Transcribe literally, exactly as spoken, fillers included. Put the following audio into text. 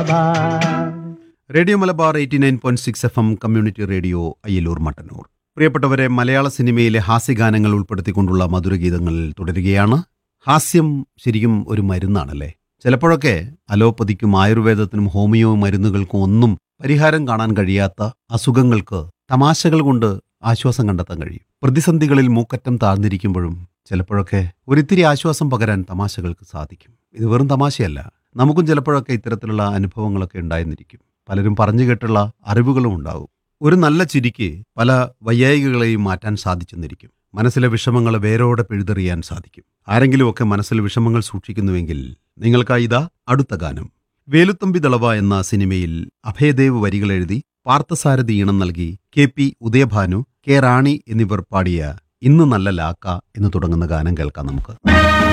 Malabar. Radio Malabar eighty nine point six F M community radio Ayyalur Mattannur. പ്രിയപ്പെട്ടവരെ, മലയാള സിനിമയിലെ ഹാസ്യഗാനങ്ങൾ ഉൾപ്പെടുത്തിക്കൊണ്ടുള്ള മധുരഗീതങ്ങൾ തുടരുകയാണ്. ഹാസ്യം ശരിക്കും ഒരു മരുന്നാണല്ലേ. ചിലപ്പോഴൊക്കെ അലോപ്പതിക്കും ആയുർവേദത്തിനും ഹോമിയോ മരുന്നുകൾക്കും ഒന്നും പരിഹാരം കാണാൻ കഴിയാത്ത അസുഖങ്ങൾക്ക് തമാശകൾ കൊണ്ട് ആശ്വാസം കണ്ടെത്താൻ കഴിയും. പ്രതിസന്ധികളിൽ മൂക്കറ്റം താഴ്ന്നിരിക്കുമ്പോഴും ചിലപ്പോഴൊക്കെ ഒരിത്തിരി ആശ്വാസം പകരാൻ തമാശകൾക്ക് സാധിക്കും. ഇത് വെറും തമാശയല്ല, നമുക്കും ചിലപ്പോഴൊക്കെ ഇത്തരത്തിലുള്ള അനുഭവങ്ങളൊക്കെ ഉണ്ടായിരുന്നിരിക്കും. പലരും പറഞ്ഞു കേട്ടുള്ള അറിവുകളും ഉണ്ടാകും. ഒരു നല്ല ചിരിക്ക് പല വൈയായികകളെയും മാറ്റാൻ സാധിച്ചെന്നിരിക്കും. മനസ്സിലെ വിഷമങ്ങൾ വേരോടെ പിഴുതെറിയാൻ സാധിക്കും. ആരെങ്കിലുമൊക്കെ മനസ്സിൽ വിഷമങ്ങൾ സൂക്ഷിക്കുന്നുവെങ്കിൽ നിങ്ങൾക്കായി ഇതാ അടുത്ത ഗാനം. വേലുത്തമ്പി ദളവ എന്ന സിനിമയിൽ അഭയദേവ് വരികൾ എഴുതി പാർത്ഥസാരഥി ഈണം നൽകി കെ പി ഉദയഭാനു, കെ റാണി എന്നിവർ പാടിയ ഇന്ന് നല്ല ലാക്ക എന്ന് തുടങ്ങുന്ന ഗാനം കേൾക്കാം നമുക്ക്.